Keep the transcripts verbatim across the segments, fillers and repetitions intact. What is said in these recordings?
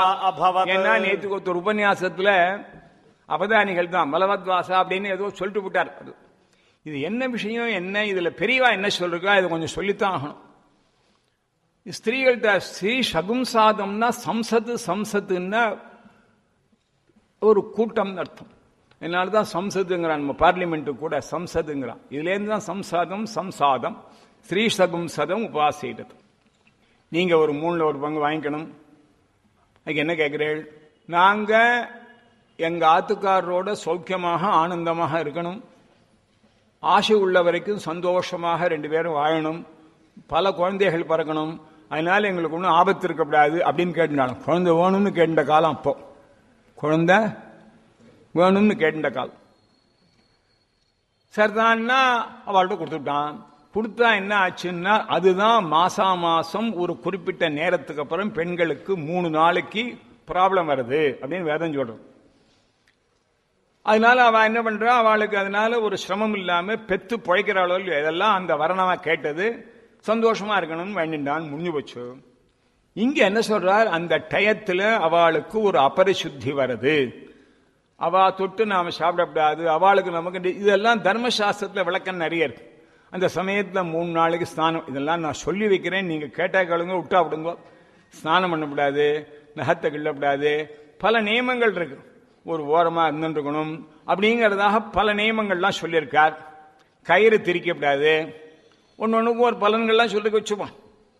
ஏன்னா நேற்றுக்கு ஒருத்தர் உபன்யாசத்துல அவதானிகள் தான் மலவத்வாசா அப்படின்னு ஏதோ சொல்லிட்டு விட்டார். இது என்ன விஷயம், என்ன இதுல பெரியவா என்ன சொல்றா, இதை கொஞ்சம் சொல்லித்தான் ஆகணும். ஸ்திரீகள்கிட்ட ஸ்ரீ சகும்சாதம்னா சம்சத்து, சம்சத்துன்னா ஒரு கூட்டம் அர்த்தம். அதனாலதான் சம்சத்துங்கிறான், நம்ம பார்லிமெண்ட் கூட சம்சதுங்கிறான். இதுல இருந்து தான் சம்சாதம், சம்சாதம், ஸ்ரீ சகும்சதம் உபாசிட்டது. நீங்க ஒரு மூணுல ஒரு பங்கு வாங்கிக்கணும். அதுக்கு என்ன கேட்கிறீர்கள்? நாங்க எங்க ஆத்துக்காரரோட சௌக்கியமாக ஆனந்தமாக இருக்கணும், ஆசை உள்ள வரைக்கும் சந்தோஷமாக ரெண்டு பேரும் வாழணும், பல குழந்தைகள் பிறக்கணும், அதனால எங்களுக்கு ஒன்றும் ஆபத்து இருக்கக்கூடாது அப்படின்னு கேட்டுனாலும். குழந்தை வேணும்னு கேட்ட காலம் அப்போ, குழந்தை வேணும்னு கேட்ட காலம். சரிதான்னா அவள்கிட்ட கொடுத்துட்டான். கொடுத்தா என்ன ஆச்சுன்னா, அதுதான் மாசா மாசம் ஒரு குறிப்பிட்ட நேரத்துக்கு அப்புறம் பெண்களுக்கு மூணு நாளைக்கு ப்ராப்ளம் வருது அப்படின்னு வேதம் சொல்றோம். அதனால அவ என்ன பண்றா, அவளுக்கு அதனால ஒரு சிரமம் இல்லாம பெத்து பழைக்கிறாளோ இல்லையோ, இதெல்லாம் அந்த வரணமா கேட்டது, சந்தோஷமா இருக்கணும்னு வேண்டின்றான், முடிஞ்சு போச்சு. இங்க என்ன சொல்றார், அந்த டயத்துல அவளுக்கு ஒரு அபரிசுத்தி வருது, அவ தொட்டு நாம சாப்பிடக்கூடாது, அவளுக்கு நமக்கு, இதெல்லாம் தர்மசாஸ்திரத்துல விளக்கம் நிறைய இருக்கு. அந்த சமயத்துல மூணு நாளைக்கு ஸ்நானம், இதெல்லாம் நான் சொல்லி வைக்கிறேன், நீங்க கேட்டா கேளுங்க, விட்டா விடுங்க. ஸ்நானம் பண்ணக்கூடாது, நகத்தை கிள்ளக்கூடாது, பல நியமங்கள் இருக்கு. ஒரு ஓரமா இருந்துருக்கணும் அப்படிங்கிறதாக பல நியமங்கள்லாம் சொல்லியிருக்கார். கயிறு திரிக்கப்படாது, ஒன்னு ஒண்ணுக்கும் ஒரு பலன்கள்லாம் சொல்லி வச்சுப்பான்.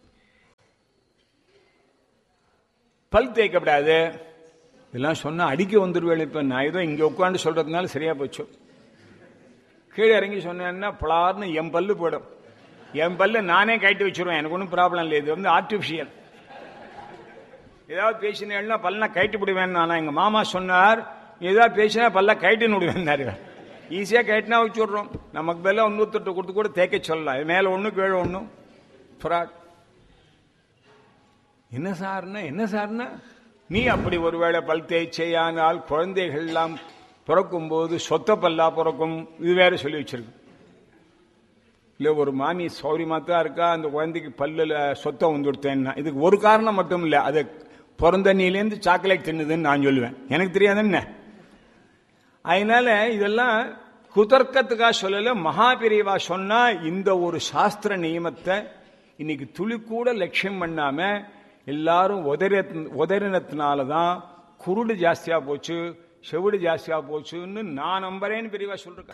பல் தேய்க்கப்படாது, இதெல்லாம் சொன்னா அடிக்க வந்துருவேன். இப்ப நான் ஏதோ இங்க உட்காந்து சொல்றதுனால சரியா போச்சு. கீழே இறங்கி சொன்னேன்னா பலார்னு என் பல்லு போயிடும். என் பல்லு நானே கட்டி வச்சிருவேன், எனக்கு ஒன்றும் ப்ராப்ளம் இல்லை. இது வந்து ஆர்டிபிஷியல். ஏதாவது பேசினேன்னா பல்ல கைட்டு விடுவேன். ஆனா எங்க மாமா சொன்னார், ஏதாவது பேசினா பல்ல கைட்டுன்னு விடுவேன். ஈஸியா கைட்டுனா வச்சு விடுறோம். நமக்கு மேல ஒன்னூத்தொட்டு கொடுத்து கூட தேய்க்க சொல்லலாம். இது மேல ஒண்ணு கீழே ஒண்ணும் ஃப்ராட். என்ன சார்னா என்ன சார்னா நீ அப்படி ஒருவேளை பல் தேய்ச்சையானால் குழந்தைகள் எல்லாம் பிறக்கும் போது சொத்த பல்லா பிறக்கும், இது வேற சொல்லி வச்சிருக்கு. இல்ல ஒரு மாமி சௌரியமா தான் இருக்கா, அந்த குழந்தைக்கு பல்லுல சொத்தம் வந்துடுத்தேன்னா இதுக்கு ஒரு காரணம் மட்டும் இல்ல, அது பிறந்தண்ணிலேருந்து சாக்லேட் தின்னுதுன்னு நான் சொல்லுவேன், எனக்கு தெரியாது என்ன. அதனால இதெல்லாம் குதர்க்கத்துக்காக சொல்லல, மகாபிரிவா சொன்னா இந்த ஒரு சாஸ்திர நியமத்தை இன்னைக்கு துளி கூட லட்சியம் பண்ணாம எல்லாரும் உதறினத்தினாலதான் குருடு ஜாஸ்தியா போச்சு, செவிடு ஜாஸ்தியா போச்சுன்னு நான் நம்புறேன்னு பெரியவா சொல்றேன்.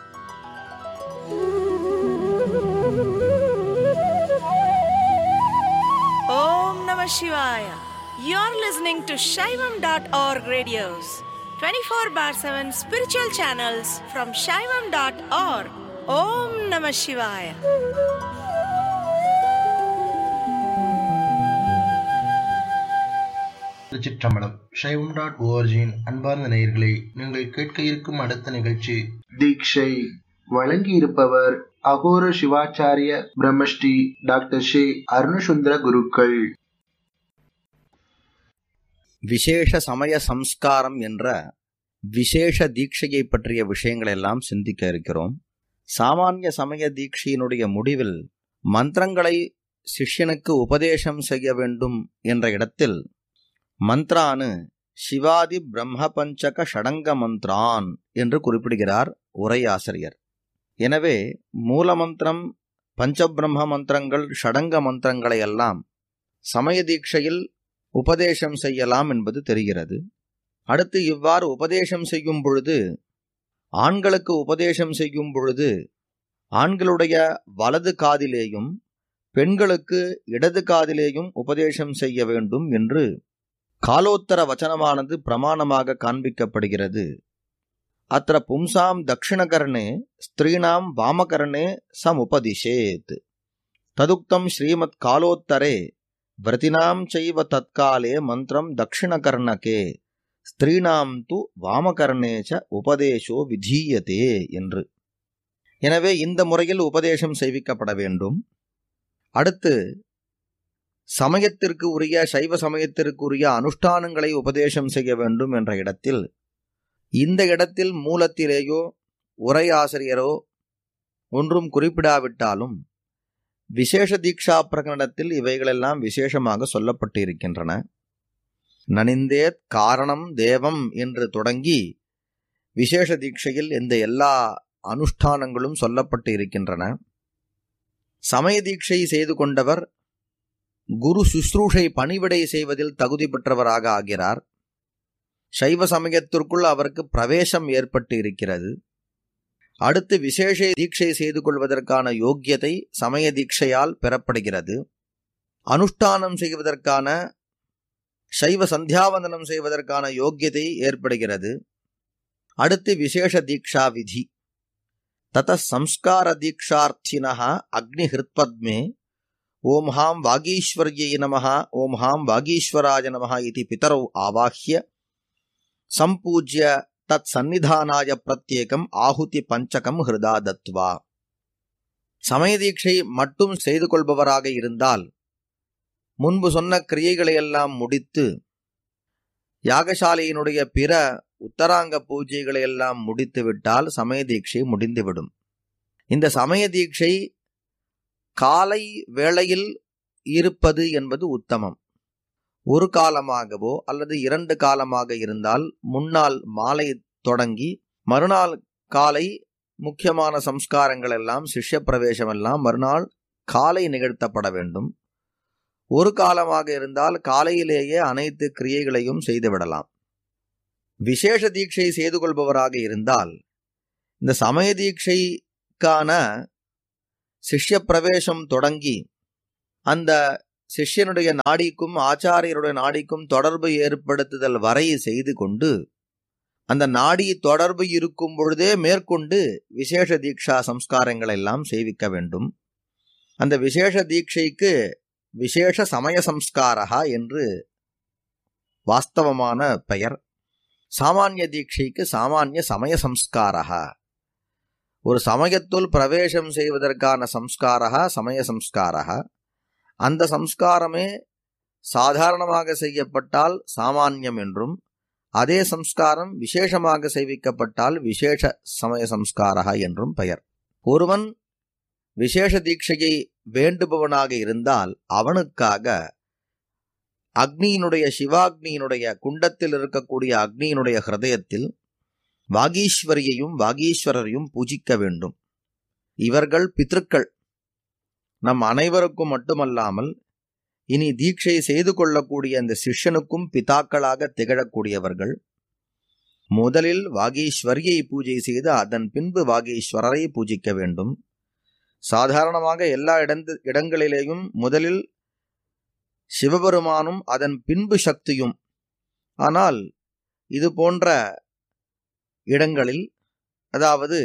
Om Namah Shivaya. You're listening to Shaivam dot org radios, twenty-four bar seven spiritual channels from Shaivam dot org. Om Namah Shivaya. திருச்சிற்றம்பலம். சைவம் டாட் ஓஆர்ஜியின் அன்பார்ந்த நேயர்களே, நீங்கள் கேட்க இருக்கும் அடுத்த நிகழ்ச்சி தீட்சை. வழங்கி இருப்பவர் அகோர சிவாச்சாரிய பிரம்மஸ்ரீ டாக்டர் ஷே அருணசுந்தர குருக்கள். விசேஷ சமய சம்ஸ்காரம் என்ற விசேஷ தீட்சையை பற்றிய விஷயங்கள் எல்லாம் சிந்திக்க இருக்கிறோம். சாமானிய சமய தீட்சையினுடைய முடிவில் மந்திரங்களை சிஷ்யனுக்கு உபதேசம் செய்ய வேண்டும் என்ற இடத்தில் மந்த்ரானு சிவாதி பிரம்ம பஞ்சக ஷடங்க மந்த்ரான் என்று குறிப்பிடுகிறார் உரையாசிரியர். எனவே மூலமந்திரம், பஞ்சபிரம்ம மந்திரங்கள், ஷடங்க மந்திரங்களை எல்லாம் சமய தீட்சையில் உபதேசம் செய்யலாம் என்பது தெரிகிறது. அடுத்து இவ்வாறு உபதேசம் செய்யும் பொழுது, ஆண்களுக்கு உபதேசம் செய்யும் பொழுது ஆண்களுடைய வலது காதிலேயும் பெண்களுக்கு இடது காதிலேயும் உபதேசம் செய்ய வேண்டும் என்று காலோத்தர வச்சனமானது பிரமாணமாக காண்பிக்கப்படுகிறது. அத்திர பும்சாம் தக்ஷிணகர்ணே ஸ்திரீணாம் வாமகர்ணே சமுபதிஷேத் ததுக்தம் ஸ்ரீமத் காலோத்தரே விரதினாம் செய்வ தற்காலே மந்திரம் தக்ஷிணகர்ணகே ஸ்திரீணாம் து வாமகர்ணேச்ச உபதேசோ விதீயதே என்று. எனவே இந்த முறையில் உபதேசம் செய்விக்கப்பட வேண்டும். அடுத்து சமயத்திற்கு உரிய, சைவ சமயத்திற்கு உரிய அனுஷ்டானங்களை உபதேசம் செய்ய வேண்டும் என்ற இடத்தில், இந்த இடத்தில் மூலத்திலேயோ உரையாசிரியரோ ஒன்றும் குறிப்பிடாவிட்டாலும் விசேஷ தீக்ஷா பிரகடனத்தில் இவைகளெல்லாம் விசேஷமாக சொல்லப்பட்டு இருக்கின்றன. நனிந்தேத் காரணம் தேவம் என்று தொடங்கி விசேஷ தீட்சையில் இந்த எல்லா அனுஷ்டானங்களும் சொல்லப்பட்டு இருக்கின்றன. சமய தீட்சை செய்து கொண்டவர் குரு சுஸ்ரூஷை பணிவிடை செய்வதில் தகுதி பெற்றவராக ஆகிறார். சைவ சமயத்திற்குள் அவருக்கு பிரவேசம் ஏற்பட்டு இருக்கிறது. அடுத்து விசேஷ தீட்சை செய்து கொள்வதற்கான யோக்கியதை சமய தீட்சையால் பெறப்படுகிறது. அனுஷ்டானம் செய்வதற்கான சைவ சந்தியாவந்தனம் செய்வதற்கான யோக்கியதை ஏற்படுகிறது. அடுத்து விசேஷ தீக்ஷா விதி. தத சம்ஸ்கார தீக்ஷார்த்தினஹ அக்னிஹிருத்பத்மே ஓம் ஹாம் வாகீஸ்வர்யை நமஹ ஓம் ஹாம் வாகீஸ்வராய நமஹ இதி பிதரௌ ஆவாஹ்ய சம்பூஜ்ய தத் சந்நிதானாய பிரத்யேகம் ஆಹುತಿ பஞ்சகம் ஹிருதா தத்வா. சமய தீட்சை மட்டும் செய்து கொள்பவராக இருந்தால் முன்பு சொன்ன கிரியைகளையெல்லாம் முடித்து யாகசாலையினுடைய பிற உத்தராங்க பூஜைகளையெல்லாம் முடித்து விட்டால் சமய தீட்சை முடிந்துவிடும். இந்த சமய தீட்சை காலை வேளையில் இருப்பது என்பது உத்தமம். ஒரு காலமாகவோ அல்லது இரண்டு காலமாக இருந்தால் முன்னாள் மாலை தொடங்கி மறுநாள் காலை முக்கியமான சம்ஸ்காரங்கள் எல்லாம் சிஷ்ய பிரவேசம் எல்லாம் மறுநாள் காலை நிகழ்த்தப்பட வேண்டும். ஒரு காலமாக இருந்தால் காலையிலேயே அனைத்து கிரியைகளையும் செய்துவிடலாம். விசேஷ தீட்சை செய்து கொள்பவராக இருந்தால் இந்த சமய தீட்சைக்கான சிஷ்ய பிரவேசம் தொடங்கி அந்த சிஷ்யனுடைய நாடிக்கும் ஆச்சாரியருடைய நாடிக்கும் தொடர்பு ஏற்படுத்துதல் வரை செய்து கொண்டு அந்த நாடி தொடர்பு இருக்கும் பொழுதே மேற்கொண்டு விசேஷ தீட்சா சம்ஸ்காரங்கள் எல்லாம் செய்விக்க வேண்டும். அந்த விசேஷ தீட்சைக்கு விசேஷ சமய சம்ஸ்காரா என்று வாஸ்தவமான பெயர். சாமானிய தீட்சைக்கு சாமானிய சமய சம்ஸ்காரா. ஒரு சமயத்துள் பிரவேசம் செய்வதற்கான சம்ஸ்காரா சமய சம்ஸ்காரா. அந்த சம்ஸ்காரமே சாதாரணமாக செய்யப்பட்டால் சாமானியம் என்றும் அதே சம்ஸ்காரம் விசேஷமாக செய்விக்கப்பட்டால் விசேஷ சமய சம்ஸ்காரா என்றும் பெயர். ஒருவன் விசேஷ தீட்சையை வேண்டுபவனாக இருந்தால் அவனுக்காக அக்னியினுடைய சிவாக்னியினுடைய குண்டத்தில் இருக்கக்கூடிய அக்னியினுடைய ஹிருதயத்தில் வாகீஸ்வரியையும் வாகீஸ்வரரையும் பூஜிக்க வேண்டும். இவர்கள் பித்ருக்கள். நம் அனைவருக்கும் மட்டுமல்லாமல் இனி தீட்சை செய்து கொள்ளக்கூடிய அந்த சிஷ்யனுக்கும் பிதாக்களாக திகழக்கூடியவர்கள். முதலில் வாகீஸ்வரியை பூஜை செய்து அதன் பின்பு வாகீஸ்வரரை பூஜிக்க வேண்டும். சாதாரணமாக எல்லா இடங்களிலேயும் முதலில் சிவபெருமானும் அதன் பின்பு சக்தியும். ஆனால் இது போன்ற இடங்களில் அதாவது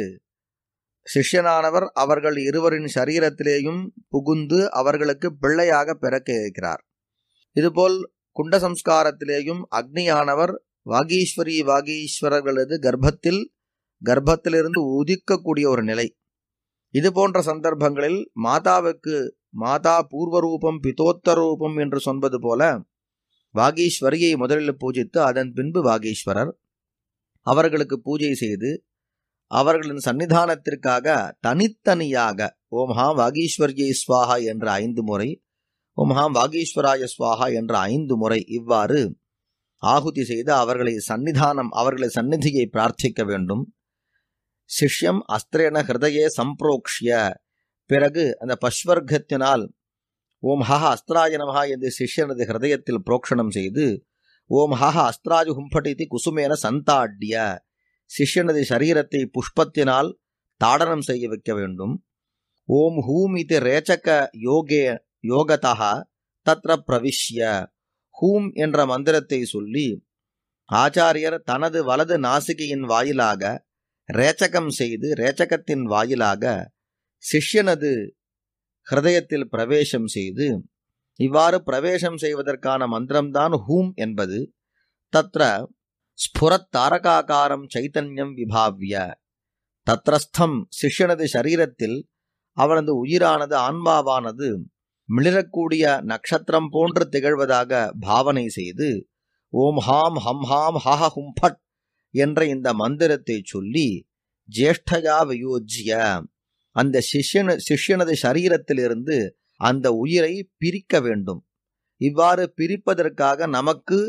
சிஷ்யனானவர் அவர்கள் இருவரின் சரீரத்திலேயும் புகுந்து அவர்களுக்கு பிள்ளையாக பிறக்க இருக்கிறார். இதுபோல் குண்ட சம்ஸ்காரத்திலேயும் அக்னியானவர் வாகீஸ்வரி வாகீஸ்வரர்களது கர்ப்பத்தில் கர்ப்பத்திலிருந்து உதிக்கக்கூடிய ஒரு நிலை. இது போன்ற சந்தர்ப்பங்களில் மாதாவுக்கு மாதா பூர்வரூபம் பிதோத்தரூபம் என்று சொல்வது போல வாகீஸ்வரியை முதலில் பூஜித்து அதன் பின்பு வாகீஸ்வரர் அவர்களுக்கு பூஜை செய்து அவர்களின் சன்னிதானத்திற்காக தனித்தனியாக ஓம் ஹாம் வாகீஸ்வரியை ஸ்வாஹா என்ற ஐந்து முறை, ஓம் ஹாம் வாகீஸ்வராய ஸ்வாஹா என்ற ஐந்து முறை இவ்வாறு ஆகுதி செய்து அவர்களை சன்னிதானம் அவர்களை சந்நிதியை பிரார்த்திக்க வேண்டும். சிஷ்யம் அஸ்திரேன ஹிருதயே சம்பிரோக்ஷ்ய. பிறகு அந்த பஸ்வர்க்கத்தினால் ஓம் ஹஹ அஸ்திராய நமஹா என்று சிஷ்யனது ஹிருதயத்தில் புரோக்ஷணம் செய்து ஓம் ஹஹ அஸ்திராஜு ஹும்படிதி குசுமேன சந்தாட்ய சிஷ்யனது சரீரத்தை புஷ்பத்தினால் தாடனம் செய்ய வைக்க வேண்டும். ஓம் ஹூம் இது ரேச்சக யோகே யோகதா தத்ர பிரவிஷ்ய. ஹூம் என்ற மந்திரத்தை சொல்லி ஆச்சாரியர் தனது வலது நாசிகையின் வாயிலாக ரேச்சகம் செய்து ரேச்சகத்தின் வாயிலாக சிஷ்யனது ஹிருதயத்தில் பிரவேசம் செய்து இவ்வாறு பிரவேசம் செய்வதற்கான மந்திரம்தான் ஹூம் என்பது. தத்ர ஸ்புரத் தாரகாகாரம் சைத்தன்யம் விபாவ்ய. தத்ரஸ்தம் சிஷ்யனது சரீரத்தில் அவனது உயிரானது ஆன்மாவானது மிளிரக்கூடிய நட்சத்திரம் போன்று திகழ்வதாக பாவனை செய்து ஓம் ஹாம் ஹம் ஹாம் ஹஹ ஹும்பட் என்ற இந்த மந்திரத்தை சொல்லி ஜேஷ்டயா வியோஜ்ய அந்த சிஷ்யன சிஷ்யனது சரீரத்திலிருந்து அந்த உயிரை பிரிக்க வேண்டும். இவ்வாறு பிரிப்பதற்காக நமக்கு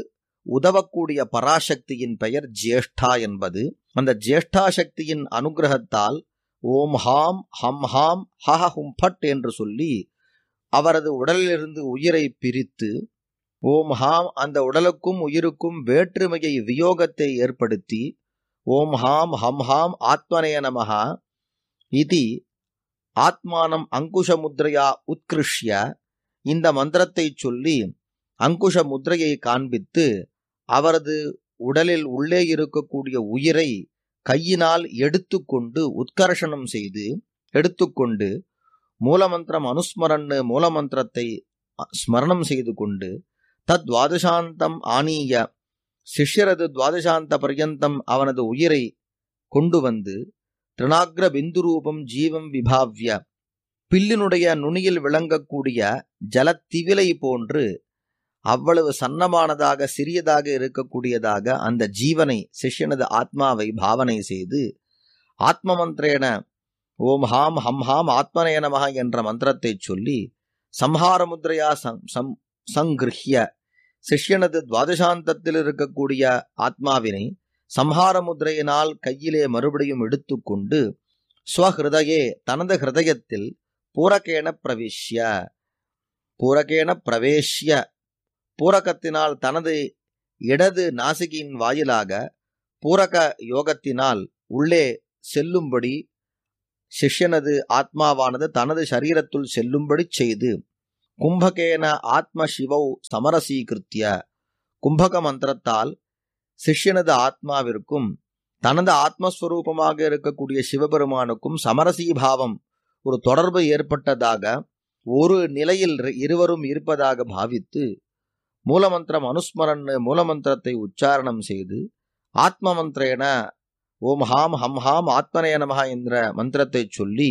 உதவக்கூடிய பராசக்தியின் பெயர் ஜேஷ்டா என்பது. அந்த ஜேஷ்டா சக்தியின் அனுகிரகத்தால் ஓம் ஹாம் ஹம் ஹாம் ஹஹ ஹும் ஃபட் என்று சொல்லி அவரது உடலிலிருந்து உயிரை பிரித்து ஓம் ஹாம் அந்த உடலுக்கும் உயிருக்கும் வேற்றுமையை வியோகத்தை ஏற்படுத்தி ஓம் ஹாம் ஹம் ஹாம் ஆத்மனே நமஹ இதி ஆத்மானம் அங்குஷ முத்ரையா உத்கிருஷ்ய இந்த மந்திரத்தை சொல்லி அங்குஷ முத்ரையை காண்பித்து அவரது உடலில் உள்ளே இருக்கக்கூடிய உயிரை கையினால் எடுத்துக்கொண்டு உத்கர்ஷணம் செய்து எடுத்துக்கொண்டு மூலமந்திரம் அனுஸ்மரன்னு மூலமந்திரத்தை ஸ்மரணம் செய்து கொண்டு தத் துவாதசாந்தம் ஆனீய சிஷ்யரது துவாதசாந்த பர்யந்தம் அவனது உயிரை கொண்டு வந்து திருநாக்ர பிந்து ரூபம் ஜீவம் விபாவ்ய பில்லினுடைய நுனியில் விளங்கக்கூடிய ஜலத்திவிலை போன்று அவ்வளவு சன்னமானதாக சிறியதாக இருக்கக்கூடியதாக அந்த ஜீவனை சிஷ்யனது ஆத்மாவை பாவனை செய்து ஆத்ம மந்திரேன ஓம் ஹாம் ஹம் ஹாம் ஆத்மனே நமஹ என்ற மந்திரத்தை சொல்லி சம்ஹார முத்ரையா சம் சங்கிருஹ்ய சிஷ்யனது துவாதசாந்தத்தில் இருக்கக்கூடிய ஆத்மாவினை சம்ஹார முத்ரையினால் கையிலே மறுபடியும் எடுத்துக்கொண்டு ஸ்வஹிருதயே தனது ஹிருதயத்தில் பூரகேன பிரவேஷ்ய பூரகேன பிரவேஷ்ய பூரகத்தினால் தனது இடது நாசிகையின் வாயிலாக பூரக யோகத்தினால் உள்ளே செல்லும்படி சிஷ்யனது ஆத்மாவானது தனது சரீரத்துள் செல்லும்படி செய்து கும்பகேன ஆத்ம சிவௌ சமரசீகிருத்திய கும்பக மந்திரத்தால் சிஷ்யனது ஆத்மாவிற்கும் தனது ஆத்மஸ்வரூபமாக இருக்கக்கூடிய சிவபெருமானுக்கும் சமரசீபாவம் ஒரு தொடர்பு ஏற்பட்டதாக ஒரு நிலையில் இருவரும் இருப்பதாக பாவித்து மூலமந்திரம் அனுஸ்மரன்னு மூலமந்திரத்தை உச்சாரணம் செய்து ஆத்ம மந்திரேன ஓம் ஹாம் ஹம் ஹாம் ஆத்மனே நமஹ என்ற மந்திரத்தை சொல்லி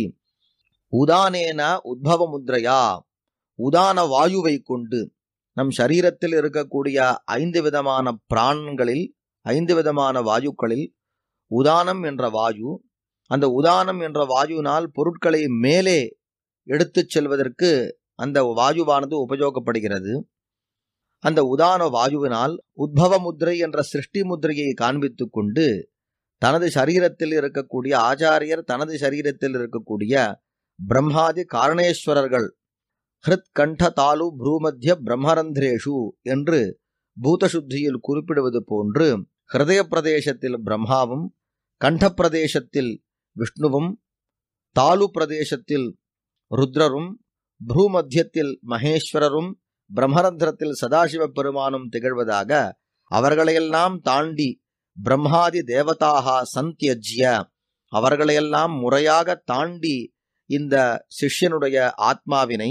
உதானேன உத்பவ முத்ரையா உதான வாயுவை கொண்டு நம் சரீரத்தில் இருக்கக்கூடிய ஐந்து விதமான பிராணங்களில் ஐந்து விதமான வாயுக்களில் உதானம் என்ற வாயு, அந்த உதானம் என்ற வாயுவினால் பொருட்களை மேலே எடுத்துச் செல்வதற்கு அந்த வாயுவானது உபயோகப்படுகிறது. அந்த உதான வாயுவினால் உத்பவ முத்ரை என்ற சிருஷ்டி முத்ரையை காண்பித்து கொண்டு தனது சரீரத்தில் இருக்கக்கூடிய ஆச்சாரியர் தனது சரீரத்தில் இருக்கக்கூடிய பிரம்மாதி காரணேஸ்வரர்கள் ஹிருத் கண்ட தாலு ப்ரூமத்திய பிரம்மரந்திரேஷு என்று பூதசுத்தியில் குறிப்பிடுவது போன்று ஹிருதய பிரதேசத்தில் பிரம்மாவும் கண்ட பிரதேசத்தில் விஷ்ணுவும் தாலு பிரதேசத்தில் ருத்ரரும் ப்ரூமத்தியத்தில் மகேஸ்வரரும் பிரம்மரந்திரத்தில் சதாசிவ பெருமானும் திகழ்வதாக அவர்களையெல்லாம் தாண்டி பிரம்மாதி தேவதாக சந்தியஜ்ய அவர்களையெல்லாம் முறையாக தாண்டி இந்த சிஷ்யனுடைய ஆத்மாவினை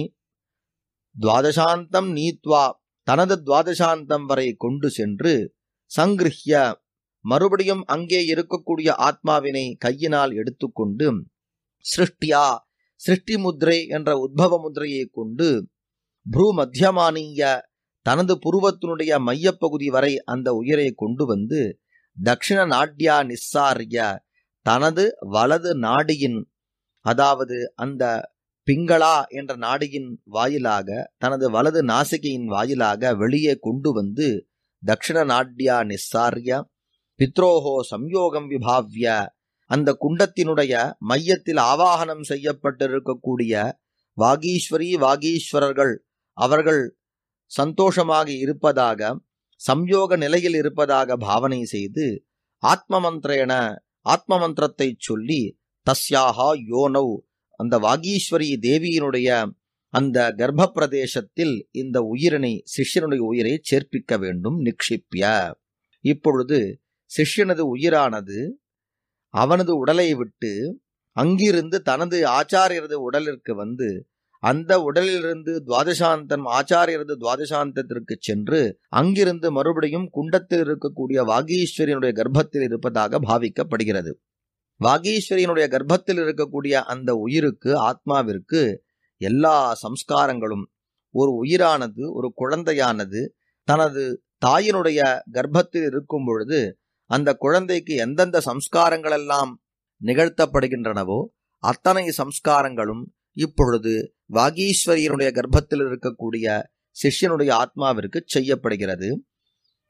துவாதசாந்தம் நீத்வா தனது துவாதசாந்தம் வரை கொண்டு சென்று சங்கிருஹ்ய மறுபடியும் அங்கே இருக்கக்கூடிய ஆத்மாவினை கையினால் எடுத்துக்கொண்டு சிருஷ்டியா சிருஷ்டி முத்ரை என்ற உத்பவ முத்ரையை கொண்டு ப்ரூ மத்தியமானிய தனது புருவத்தினுடைய மையப்பகுதி வரை அந்த உயிரை கொண்டு வந்து தக்ஷிண நாட்யா நிஸ்ஸாரிய தனது வலது நாடியின் அதாவது அந்த பிங்களா என்ற நாடியின் வாயிலாக தனது வலது நாசிகையின் வாயிலாக வெளியே கொண்டு வந்து தக்ஷிண நாட்யா நிஸ்ஸாரிய பித்ரோஹோ சம்யோகம் விபாவ்ய அந்த குண்டத்தினுடைய மையத்தில் ஆவாகனம் செய்யப்பட்டிருக்கக்கூடிய வாகீஸ்வரி வாகீஸ்வரர்கள் அவர்கள் சந்தோஷமாக இருப்பதாக சம்யோக நிலையில் இருப்பதாக பாவனை செய்து ஆத்ம மந்திரேன ஆத்ம மந்திரத்தை சொல்லி தஸ்யாஹா யோனௌ அந்த வாகீஸ்வரி தேவியினுடைய அந்த கர்ப்ப பிரதேசத்தில் இந்த உயிரினை சிஷ்யனுடைய உயிரை சேர்ப்பிக்க வேண்டும் நிக்ஷிப்ய. இப்பொழுது சிஷ்யனது உயிரானது அவனது உடலை விட்டு அங்கிருந்து தனது ஆச்சாரியரது உடலிற்கு வந்து அந்த உடலிலிருந்து துவாதசாந்தம் ஆச்சாரியரது துவாதசாந்தத்திற்கு சென்று அங்கிருந்து மறுபடியும் குண்டத்தில் இருக்கக்கூடிய வாகீஸ்வரியனுடைய கர்ப்பத்தில் இருப்பதாக பாவிக்கப்படுகிறது. வாகீஸ்வரியனுடைய கர்ப்பத்தில் இருக்கக்கூடிய அந்த உயிருக்கு ஆத்மாவிற்கு எல்லா சம்ஸ்காரங்களும் ஒரு உயிரானது ஒரு குழந்தையானது தனது தாயினுடைய கர்ப்பத்தில் இருக்கும் பொழுது அந்த குழந்தைக்கு எந்தெந்த சம்ஸ்காரங்கள் எல்லாம் நிகழ்த்தப்படுகின்றனவோ அத்தனை சம்ஸ்காரங்களும் இப்பொழுது வாகீஸ்வரியனுடைய கர்ப்பத்தில் இருக்கக்கூடிய சிஷ்யனுடைய ஆத்மாவிற்கு செய்யப்படுகிறது.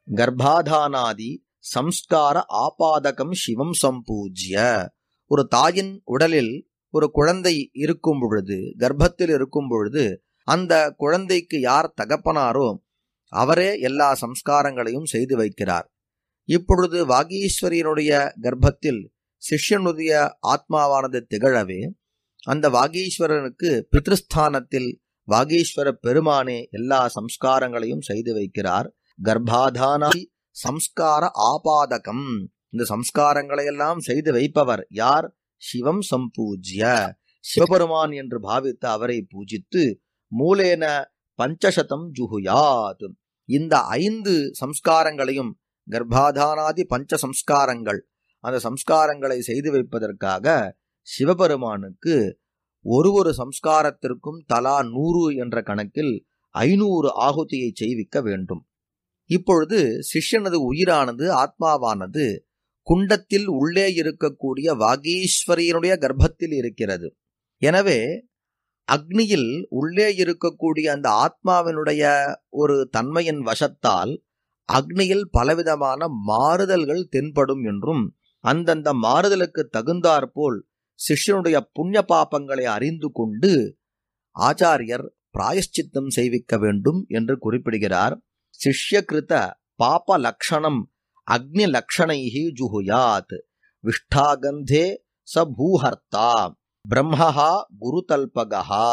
கர்ப்பாதானாதி சம்ஸ்கார ஆபாதகம் சிவம் சம்பூஜ்ய. ஒரு தாயின் உடலில் ஒரு குழந்தை இருக்கும் பொழுது, கர்ப்பத்தில் இருக்கும் பொழுது, அந்த குழந்தைக்கு யார் தகப்பனாரோ அவரே எல்லா சம்ஸ்காரங்களையும் செய்து வைக்கிறார். இப்பொழுது வாகீஸ்வரியனுடைய கர்ப்பத்தில் சிஷ்யனுடைய ஆத்மாவானது திகழவே அந்த வாகீஸ்வரனுக்கு பித்ருஸ்தானத்தில் வாகீஸ்வர பெருமானே எல்லா சம்ஸ்காரங்களையும் செய்து வைக்கிறார். கர்ப்பாதானாதி சம்ஸ்கார ஆபாதகம், இந்த சம்ஸ்காரங்களை எல்லாம் செய்து வைப்பவர் யார்? சிவம் சம்பூஜ்ய, சிவபெருமான் என்று பாவித்து அவரை பூஜித்து மூலேன பஞ்சசதம் ஜுகுயாத். இந்த ஐந்து சம்ஸ்காரங்களையும், கர்ப்பாதானாதி பஞ்ச சம்ஸ்காரங்கள், அந்த சம்ஸ்காரங்களை செய்து வைப்பதற்காக சிவபெருமானுக்கு ஒரு ஒரு சம்ஸ்காரத்திற்கும் தலா நூறு என்ற கணக்கில் ஐநூறு ஆகுதியை செய்விக்க வேண்டும். இப்பொழுது சிஷ்யனது உயிரானது, ஆத்மாவானது குண்டத்தில் உள்ளே இருக்கக்கூடிய வாகீஸ்வரியனுடைய கர்ப்பத்தில் இருக்கிறது. எனவே அக்னியில் உள்ளே இருக்கக்கூடிய அந்த ஆத்மாவினுடைய ஒரு தன்மையின் வசத்தால் அக்னியில் பலவிதமான மாறுதல்கள் தென்படும் என்றும், அந்தந்த மாறுதலுக்கு தகுந்தாற்போல் சிஷ்யனுடைய புண்ணிய பாபங்களை அறிந்து கொண்டு ஆச்சாரியர் பிராயஷ்சித்தம் செய்விக்க வேண்டும் என்று குறிப்பிடுகிறார். சிஷ்யகிருத பாப லக்ஷணம் அக்னி லக்ஷணைஹி ஜுஹுயாத். விஷ்டாகந்தே ச பூஹர்த்தா பிரம்மஹா குருதல்பகஹா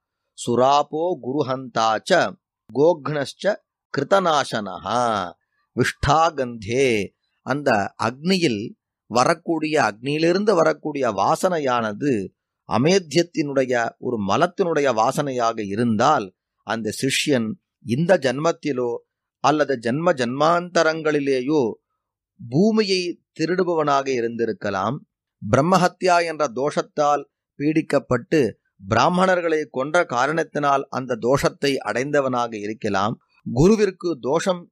சுராபோ குருஹந்தாச்ச கோக்னஸ்ச கிருதநாசனஹா. விஷ்டாகந்தே, அந்த அக்னியில் வரக்கூடிய, அக்னியிலிருந்து வரக்கூடிய வாசனையானது அமேத்தியத்தினுடைய ஒரு மலத்தினுடைய வாசனையாக இருந்தால் அந்த சிஷ்யன் இந்த ஜன்மத்திலோ அல்லது ஜன்ம ஜன்மாந்தரங்களிலேயோ பூமியை திருடுபவனாக இருந்திருக்கலாம். பிரம்மஹத்யா என்ற தோஷத்தால் பீடிக்கப்பட்டு பிராமணர்களை கொன்ற காரணத்தினால் அந்த தோஷத்தை அடைந்தவனாக இருக்கலாம். குருவிற்கு தோஷம்,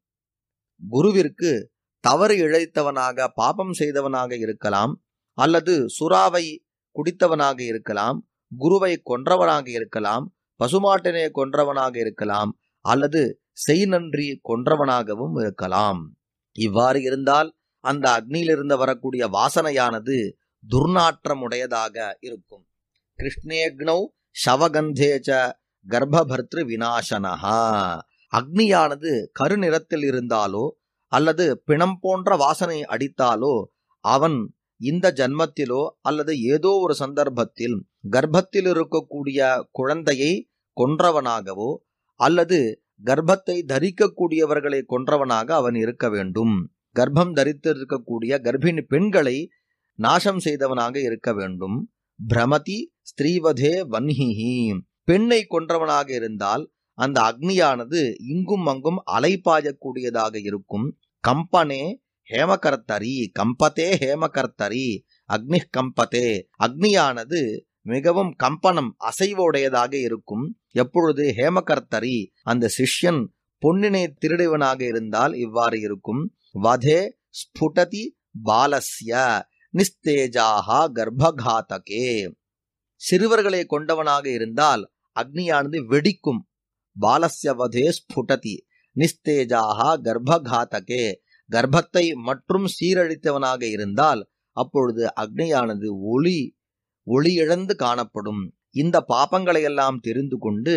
குருவிற்கு தவறு இழைத்தவனாக, பாபம் செய்தவனாக இருக்கலாம். அல்லது சுறாவை குடித்தவனாக இருக்கலாம், குருவை கொன்றவனாக இருக்கலாம், பசுமாட்டினை கொன்றவனாக இருக்கலாம், அல்லது செய் நன்றி கொன்றவனாகவும் இருக்கலாம். இவ்வாறு இருந்தால் அந்த அக்னியிலிருந்து வரக்கூடிய வாசனையானது துர்நாற்றமுடையதாக இருக்கும். கிருஷ்ணேக்னௌ சவகந்தேச்ச கர்ப்பபர்த்ரு விநாசனஹா. அக்னியானது கருநிறத்தில் இருந்தாலோ அல்லது பிணம் போன்ற வாசனை அடித்தாலோ அவன் இந்த ஜன்மத்திலோ அல்லது ஏதோ ஒரு சந்தர்ப்பத்தில் கர்ப்பத்தில் இருக்கக்கூடிய குழந்தையை கொன்றவனாகவோ அல்லது கர்ப்பத்தை தரிக்கக்கூடியவர்களை கொன்றவனாக அவன் இருக்க வேண்டும். கர்ப்பம் தரித்திருக்கக்கூடிய கர்ப்பிணி பெண்களை நாசம் செய்தவனாக இருக்க வேண்டும். பிரமதி ஸ்திரீவதே வன்ஹிஹி. பெண்ணை கொன்றவனாக இருந்தால் அந்த அக்னியானது இங்கும் அங்கும் அலைபாயக்கூடியதாக இருக்கும். கம்பனே ஹேமகர்த்தரி, கம்பத்தே ஹேமகர்த்தரி, அக்னி கம்பத்தே. அக்னியானது மிகவும் கம்பனம், அசைவுடையதாக இருக்கும். எப்பொழுது ஹேமகர்த்தரி, அந்த சிஷ்யன் பொன்னினை திருடுவனாக இருந்தால் இவ்வாறு இருக்கும். வதே ஸ்புடதி பாலஸ்ய நிஸ்தேஜாஹா கர்ப்பகாதகே. சிறுவர்களை கொண்டவனாக இருந்தால் அக்னியானது வெடிக்கும். பாலஸ்ய வதே ஸ்புடதி நிஸ்தேஜாஹா கர்ப்பகாதகே. கர்ப்பத்தை மற்றும் சீரழித்தவனாக இருந்தால் அப்பொழுது அக்னியானது ஒளி ஒளி இழந்து காணப்படும். இந்த பாபங்களை எல்லாம் தெரிந்து கொண்டு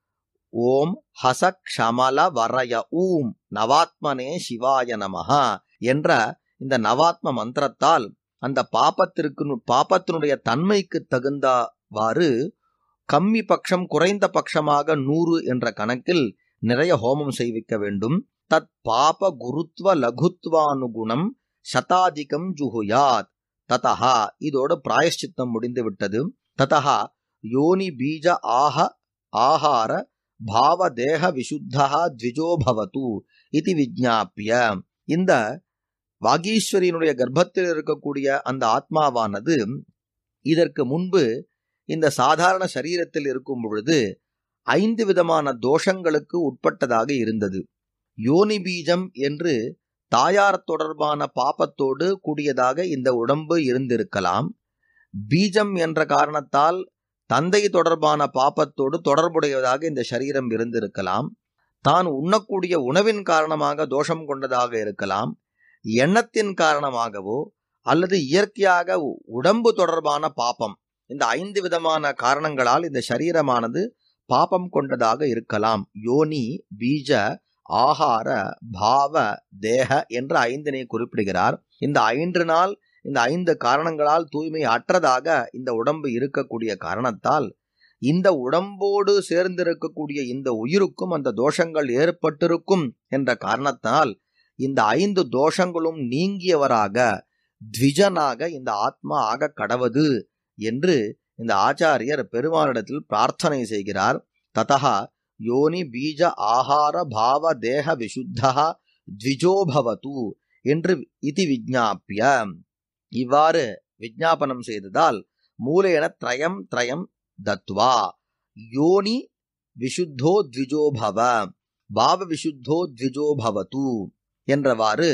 ஓம் ஹச க்ஷமல வரய ஊம் நவாத்மனே சிவாய நமஹா என்ற இந்த நவாத்ம மந்திரத்தால் அந்த பாபத்திற்கு பாபத்தினுடைய தன்மைக்கு தகுந்தவாறு கம்மி பட்சம் குறைந்த பட்சமாக நூறு என்ற கணக்கில் நிறைய ஹோமம் செய்விக்க வேண்டும். தத் பாப குருத்வ லகுத்வானுகுணம் சதாதிகம் ஜுஹுயாத். ததஹா, இதோடு பிராயஷ்சித்தம் முடிந்து விட்டது. ததஹா யோனி பீஜ ஆஹ ஆஹார பாவ தேக விசுத்தா த்விஜோ பவது இது விஜ்ஞாபிய. இந்த வாகீஸ்வரியினுடைய கர்ப்பத்தில் இருக்கக்கூடிய அந்த ஆத்மாவானது இதற்கு முன்பு இந்த சாதாரண சரீரத்தில் இருக்கும் பொழுது ஐந்து விதமான தோஷங்களுக்கு உட்பட்டதாக இருந்தது. யோனி பீஜம் என்று தாயார் தொடர்பான பாபத்தோடு கூடியதாக இந்த உடம்பு இருந்திருக்கலாம். பீஜம் என்ற காரணத்தால் தந்தை தொடர்பான பாபத்தோடு தொடர்புடையதாக இந்த சரீரம் இருந்திருக்கலாம். தான் உண்ணக்கூடிய உணவின் காரணமாக தோஷம் கொண்டதாக இருக்கலாம், எண்ணத்தின் காரணமாகவோ அல்லது இயற்கையாக உடம்பு தொடர்பான பாபம். இந்த ஐந்து விதமான காரணங்களால் இந்த சரீரமானது பாபம் கொண்டதாக இருக்கலாம். யோனி, பீஜ, ஆகார, பாவ, தேக என்ற ஐந்தினை குறிப்பிடுகிறார். இந்த ஐந்து நாள் இந்த ஐந்து காரணங்களால் தூய்மை அற்றதாக இந்த உடம்பு இருக்கக்கூடிய காரணத்தால் இந்த உடம்போடு சேர்ந்திருக்கக்கூடிய இந்த உயிருக்கும் அந்த தோஷங்கள் ஏற்பட்டிருக்கும் என்ற காரணத்தால் இந்த ஐந்து தோஷங்களும் நீங்கியவராக த்விஜனாக இந்த ஆத்மா ஆக கடவது என்று இந்த ஆச்சாரியர் பெருமானிடத்தில் பிரார்த்தனை செய்கிறார். ததா யோனி பீஜ ஆகார பாவ தேக விசுத்தா த்விஜோபவது என்று இதி விஜ்ஞாபிய, இவ்வாறு விஜ்ஞாபனம் செய்ததால் மூலேன த்ரயம் த்ரயம் தத்வா யோனி விசுத்தோ த்விஜோபவ பாவ விசுத்தோ த்விஜோபவது என்றவாறு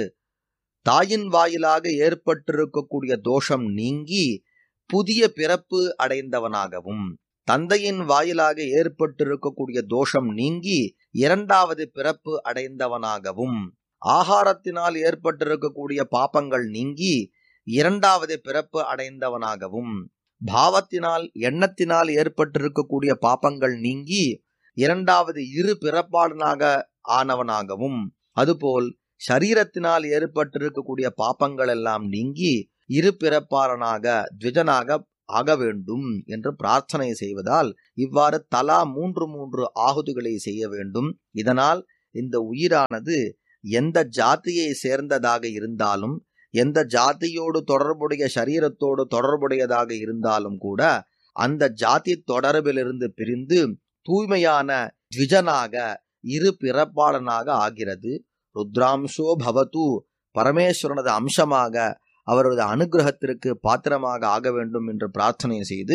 தாயின் வாயிலாக ஏற்பட்டிருக்கக்கூடிய தோஷம் நீங்கி புதிய பிறப்பு அடைந்தவனாகவும், தந்தையின் வாயிலாக ஏற்பட்டிருக்கக்கூடிய தோஷம் நீங்கி இரண்டாவது பிறப்பு அடைந்தவனாகவும், ஆகாரத்தினால் ஏற்பட்டிருக்கக்கூடிய பாபங்கள் நீங்கி இரண்டாவது பிறப்பு அடைந்தவனாகவும், பாவத்தினால் எண்ணத்தினால் ஏற்பட்டிருக்கக்கூடிய பாபங்கள் நீங்கி இரண்டாவது இரு பிறப்பாளனாக ஆனவனாகவும், அதுபோல் சரீரத்தினால் ஏற்பட்டிருக்கக்கூடிய பாபங்கள் எல்லாம் நீங்கி இரு பிறப்பாளனாக த்விஜனாக ஆக வேண்டும் என்று பிரார்த்தனை செய்வதால் இவ்வாறு தலா மூன்று மூன்று ஆகுதிகளை செய்ய வேண்டும். இதனால் இந்த உயிரானது எந்த ஜாதியை சேர்ந்ததாக இருந்தாலும், எந்த ஜாதியோடு தொடர்புடைய சரீரத்தோடு தொடர்புடையதாக இருந்தாலும் கூட அந்த ஜாதி தொடர்பிலிருந்து பிரிந்து தூய்மையான த்விஜனாக இரு பிறப்பாளனாக ஆகிறது. ருத்ராம்சோ பவது, பரமேஸ்வரனது அம்சமாக அவரது அனுகிரகத்திற்கு பாத்திரமாக ஆக வேண்டும் என்று பிரார்த்தனை செய்து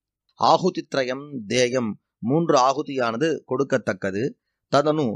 ஆகுதித்ரயம் தேயம் மூன்று ஆகுதியானது கொடுக்கத்தக்கது. ததனு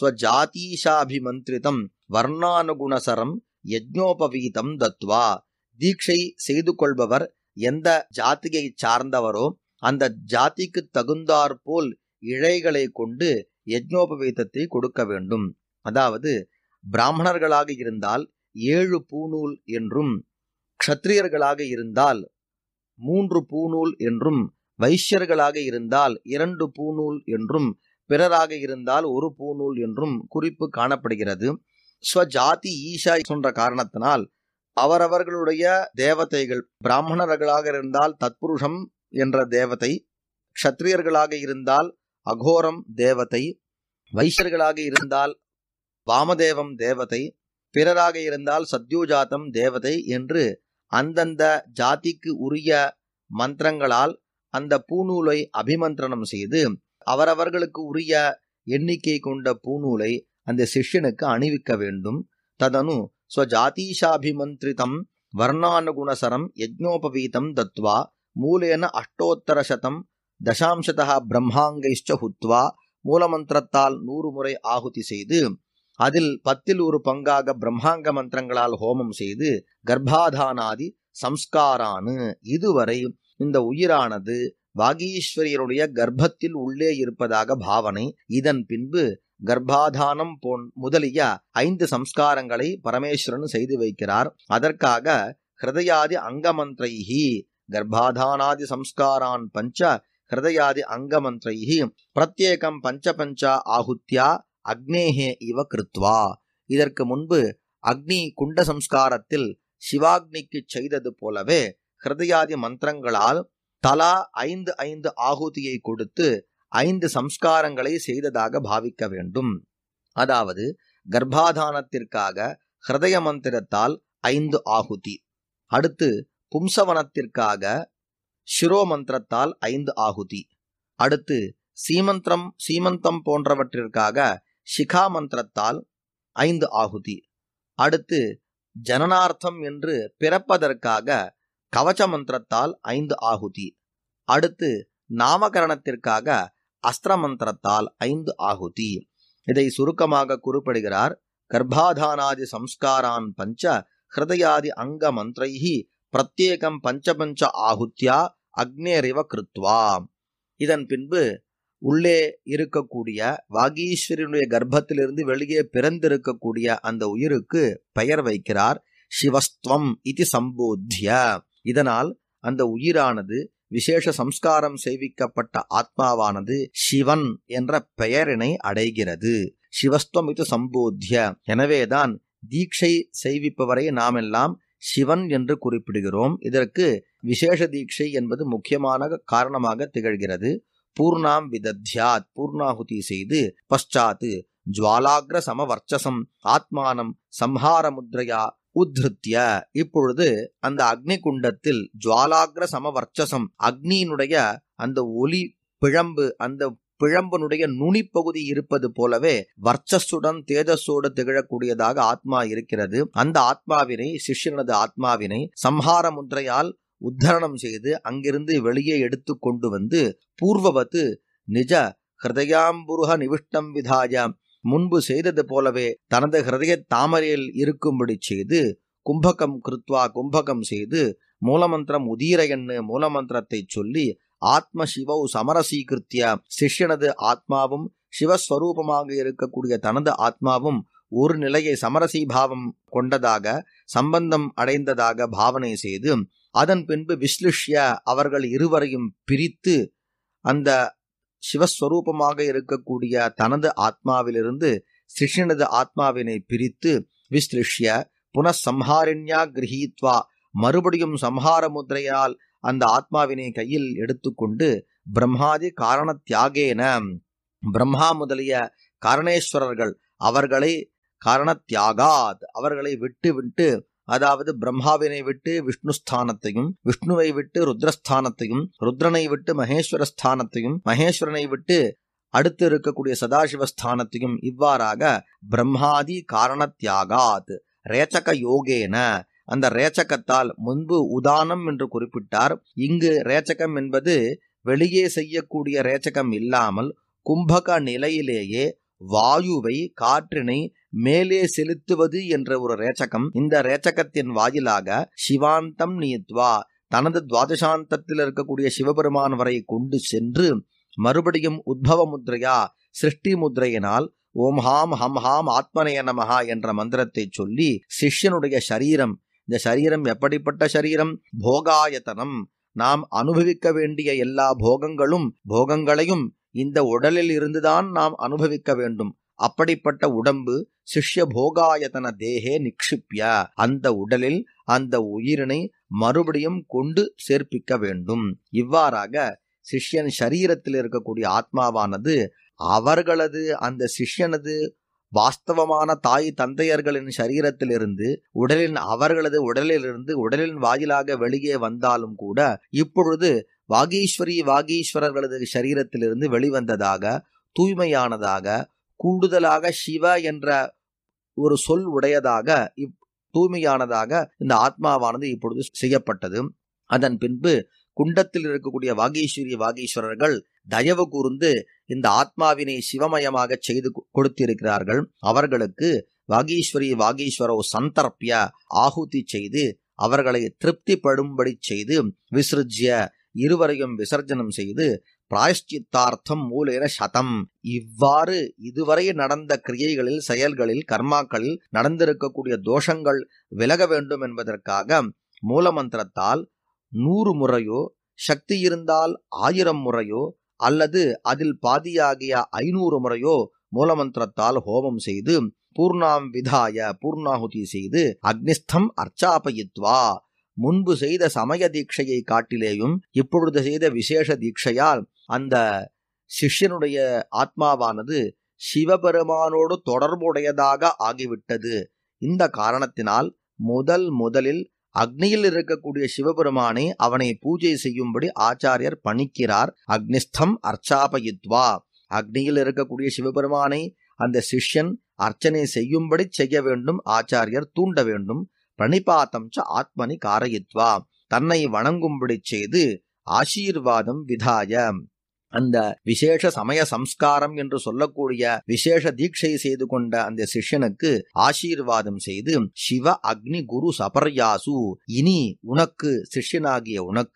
ஸ்வஜாதீஷாபிமந்திரிதம் வர்ணானுகுணசரம் யஜ்ஞோபவீதம் தத்வா, தீட்சை செய்து கொள்பவர் எந்த ஜாதியை சார்ந்தவரோ அந்த ஜாதிக்கு தகுந்தாற்போல் இழைகளை கொண்டு யஜ்ஞோபவீதத்தை கொடுக்க வேண்டும். அதாவது பிராமணர்களாக இருந்தால் ஏழு பூநூல் என்றும், க்ஷத்ரியர்களாக இருந்தால் மூன்று பூநூல் என்றும், வைஷ்யர்களாக இருந்தால் இரண்டு பூநூல் என்றும், பிறராக இருந்தால் ஒரு பூநூல் என்றும் குறிப்பு காணப்படுகிறது. ஸ்வஜாதி ஈஷா என்ற காரணத்தினால் அவரவர்களுடைய தேவதைகள், பிராமணர்களாக இருந்தால் தத்புருஷம் என்ற தேவதை, க்ஷத்ரியர்களாக இருந்தால் அகோரம் தேவதை, வைஷ்யர்களாக இருந்தால் வாமதேவம் தேவதை, பிறராக இருந்தால் சத்யோஜாத்தம் தேவதை என்று அந்தந்த ஜாதிக்கு உரிய மந்திரங்களால் அந்த பூநூலை அபிமந்திரணம் செய்து அவரவர்களுக்கு உரிய எண்ணிக்கை கொண்ட பூநூலை அந்த சிஷ்யனுக்கு அணிவிக்க வேண்டும். ததனு ஸ்வஜாதீஷாபிமந்திரிதம் வர்ணானுகுணசரம் யஜ்ஞோபவீதம் தத்வா மூலேன அஷ்டோத்தரசதம் தசாம்சதா பிரம்மாங்கைஷ்ச ஹுத்வா, மூலமந்திரத்தால் நூறு முறை ஆகுதி செய்து அதில் பத்தில் ஒரு பங்காக பிரம்மாங்க மந்திரங்களால் ஹோமம் செய்து கர்ப்பாதானாதி சம்ஸ்காரானு, இதுவரை இந்த உயிரானது வாகீஸ்வரியருடைய கர்ப்பத்தில் உள்ளே இருப்பதாக பாவனை. இதன் பின்பு கர்ப்பாதானம் போன் முதலிய ஐந்து சம்ஸ்காரங்களை பரமேஸ்வரன் செய்து வைக்கிறார். அதற்காக ஹிருதயாதி அங்கமந்திரைஹி கர்ப்பாதானாதி சம்ஸ்காரான் பஞ்ச ஹிருதயாதி அங்கமந்திரைஹி பிரத்யேகம் பஞ்ச பஞ்ச ஆகுத்யா அக்னேஹே இவ கிருத்வா, இதற்கு முன்பு அக்னி குண்ட சம்ஸ்காரத்தில் சிவாக்னிக்கு செய்தது போலவே ஹிருதயாதி மந்திரங்களால் தலா ஐந்து ஐந்து ஆகுதியை கொடுத்து ஐந்து சம்ஸ்காரங்களை செய்ததாக பாவிக்க வேண்டும். அதாவது கர்ப்பாதானத்திற்காக ஹிருதய மந்திரத்தால் ஐந்து ஆகுதி, அடுத்து பும்சவனத்திற்காக சிரோ மந்திரத்தால் ஐந்து ஆகுதி, அடுத்து சீமந்திரம் சீமந்தம் போன்றவற்றிற்காக சிகா மந்திரத்தால் ஐந்து ஆகுதி, அடுத்து ஜனனார்த்தம் என்று பிறப்பதற்காக கவச மந்திரத்தால் ஐந்து ஆகுதி, அடுத்து நாமகரணத்திற்காக அஸ்திர மந்திரத்தால் ஐந்து ஆகுதி. இதை சுருக்கமாக குறிப்பிடுகிறார். கர்ப்பாதானாதி சம்ஸ்காரான் பஞ்ச ஹிருதயாதி அங்க மந்திரைஹி பிரத்யேகம் பஞ்ச பஞ்ச ஆகுத்யா அக்னேரிவ கிருத்வா. இதன் பின்பு உள்ளே இருக்கக்கூடிய வாகீஸ்வரனுடைய கர்ப்பத்திலிருந்து வெளியே பிறந்திருக்கக்கூடிய அந்த உயிருக்கு பெயர் வைக்கிறார் சிவஸ்துவம் இது சம்போத்திய. இதனால் அந்த உயிரானது விசேஷ சம்ஸ்காரம் செய்விக்கப்பட்ட ஆத்மாவானது சிவன் என்ற பெயரினை அடைகிறது. சிவஸ்துவம் இது சம்போத்திய. எனவேதான் தீட்சை செய்விப்பவரை நாம் எல்லாம் சிவன் என்று குறிப்பிடுகிறோம். இதற்கு விசேஷ தீட்சை என்பது முக்கியமான காரணமாக திகழ்கிறது. பூர்ணாம் விதத்யாத், பூர்ணாகுதி செய்து பశ్చాத் ஜுவாலாக்ர சமவர்ச்சசம் ஆத்மானம் சம்ஹார முத்ரையா உத்ருத்ய. இப்பொழுது அந்த அக்னி குண்டத்தில் ஜுவாலாக்ர சமவர்ச்சசம், அக்னியினுடைய அந்த ஒளி பிழம்பு, அந்த பிழம்பனுடைய நுனிப்பகுதி இருப்பது போலவே வர்ச்சஸுடன் தேஜஸோடு திகழக்கூடியதாக ஆத்மா இருக்கிறது. அந்த ஆத்மாவினை, சிஷ்யனது ஆத்மாவினை சம்ஹார முத்ரையால் உத்தரணம் செய்து அங்கிருந்து வெளியே எடுத்து கொண்டு வந்து பூர்வவத்து நிஜ ஹிருதயாம்புருக நிவிஷ்டம் விதாய, முன்பு செய்தது போலவே தனது ஹிருதய தாமரையில் இருக்கும்படி செய்து கும்பகம் கிருத்வா, கும்பகம் செய்து மூலமந்திரம் உதீரயன்னு மூலமந்திரத்தை சொல்லி ஆத்ம சிவௌ சமரசீகிருத்திய, சிஷ்யனது ஆத்மாவும் சிவஸ்வரூபமாக இருக்கக்கூடிய தனது ஆத்மாவும் ஒரு நிலையை சமரசீபாவம் கொண்டதாக, சம்பந்தம் அடைந்ததாக பாவனை செய்து அதன் பின்பு விஸ்லிஷ்ய, அவர்கள் இருவரையும் பிரித்து அந்த சிவஸ்வரூபமாக இருக்கக்கூடிய தனது ஆத்மாவிலிருந்து சிஷ்யனது ஆத்மாவினை பிரித்து விஸ்லிஷ்ய புனഃசம்ஹாரிண்யா கிரஹீத்வா, மறுபடியும் சம்ஹார முத்ரையால் அந்த ஆத்மாவினை கையில் எடுத்துக்கொண்டு பிரம்மாதி காரண தியாகேன, பிரம்மா முதலிய காரணேஸ்வரர்கள் அவர்களை காரண தியாகாத், அவர்களை விட்டு விட்டு, அதாவது பிரம்மாவினை விட்டு விஷ்ணு ஸ்தானத்தையும், விஷ்ணுவை விட்டு ருத்ரஸ்தானத்தையும், ருத்ரனை விட்டு மகேஸ்வர ஸ்தானத்தையும், மகேஸ்வரனை விட்டு அடுத்து இருக்கக்கூடிய சதாசிவஸ்தானத்தையும், இவ்வாறாக பிரம்மாதி காரண தியாகாத் ரேச்சக யோகேன, அந்த ரேச்சகத்தால் முன்பு உதானம் என்று குறிப்பிட்டார். இங்கு ரேச்சகம் என்பது வெளியே செய்யக்கூடிய ரேச்சகம் இல்லாமல் கும்பக நிலையிலேயே வாயுவை, காற்றினை மேலே செலுத்துவது என்ற ஒரு ரேச்சகம். இந்த ரேச்சகத்தின் வாயிலாக சிவாந்தம் நீத்வா, தனது துவாதசாந்தத்தில் இருக்கக்கூடிய சிவபெருமான் வரை கொண்டு சென்று மறுபடியும் உத்பவ முத்ரையா, சிருஷ்டி முத்ரையினால் ஓம் ஹாம் ஹம் ஹாம் ஆத்மனய நமஹா என்ற மந்திரத்தை சொல்லி சிஷ்யனுடைய சரீரம், இந்த சரீரம் எப்படிப்பட்ட சரீரம்? போகாயத்தனம், நாம் அனுபவிக்க வேண்டிய எல்லா போகங்களும் போகங்களையும் இந்த உடலில் இருந்துதான் நாம் அனுபவிக்க வேண்டும். அப்படிப்பட்ட உடம்பு சிஷ்ய போகாயத்தன தேகே நிக்ஷிப்ய, அந்த உடலில் அந்த உயிரினை மறுபடியும் கொண்டு சேர்ப்பிக்க வேண்டும். இவ்வாறாக சிஷ்யன் சரீரத்தில் இருக்கக்கூடிய ஆத்மாவானது அவர்களது அந்த சிஷ்யனது வாஸ்தவமான தாய் தந்தையர்களின் சரீரத்திலிருந்து உடலின் அவர்களது உடலிலிருந்து உடலின் வாயிலாக வெளியே வந்தாலும் கூட இப்பொழுது வாகீஸ்வரி வாகீஸ்வரர்களது சரீரத்திலிருந்து வெளிவந்ததாக, தூய்மையானதாக, கூடுதலாக சிவ என்ற ஒரு சொல் உடையதாக, தூய்மையானதாக இந்த ஆத்மாவானது இப்பொழுது செய்யப்பட்டது. அதன் பின்பு குண்டத்தில் இருக்கக்கூடிய வாகீஸ்வரி வாகீஸ்வரர்கள் தயவு கூர்ந்து இந்த ஆத்மாவினை சிவமயமாக செய்து கொடுத்திருக்கிறார்கள். அவர்களுக்கு வாகீஸ்வரி வாகீஸ்வரோ சந்தர்ப்பிய ஆகுதி செய்து அவர்களை திருப்திப்படும்படி செய்து விசிருஜ்ய, இருவரையும் விசர்ஜனம் செய்து பிராயஷ்சித்தார்த்தம் மூலேன சதம், இவ்வாறு இதுவரை நடந்த கிரியைகளில், செயல்களில், கர்மாக்களில் நடந்திருக்கக்கூடிய தோஷங்கள் விலக வேண்டும் என்பதற்காக மூலமந்திரத்தால் நூறு முறையோ, சக்தி இருந்தால் ஆயிரம் முறையோ, அல்லது அதில் பாதியாகிய ஐநூறு முறையோ மூலமந்திரத்தால் ஹோமம் செய்து பூர்ணாம் விதாய, பூர்ணாகுதி செய்து அக்னிஸ்தம் அர்ச்சாபயித்வா, முன்பு செய்த சமய தீட்சையை காட்டிலேயும் இப்பொழுது செய்த விசேஷ தீட்சையால் அந்த சிஷ்யனுடைய ஆத்மாவானது சிவபெருமானோடு தொடர்புடையதாக ஆகிவிட்டது. இந்த காரணத்தினால் முதல் முதலில் அக்னியில் இருக்கக்கூடிய சிவபெருமானை அவனை பூஜை செய்யும்படி ஆச்சாரியர் பணிக்கிறார். அக்னிஸ்தம் அர்ச்சாபயித்வா, அக்னியில் இருக்கக்கூடிய சிவபெருமானை அந்த சிஷ்யன் அர்ச்சனை செய்யும்படி செய்ய வேண்டும், ஆச்சாரியர் தூண்ட வேண்டும். பிரணிபாத்தம் ச ஆத்மனி காரயித்வா, தன்னை வணங்கும்படி செய்து ஆசீர்வாதம் விதாய, அந்த விசேஷ சமய சம்ஸ்காரம் என்று சொல்லக்கூடிய விசேஷ தீட்சை செய்து கொண்ட அந்த சிஷ்யனுக்கு ஆசீர்வாதம் செய்து சிவ அக்னி குரு சபர்யாசு, இனி உனக்கு, சிஷ்யனாகிய உனக்கு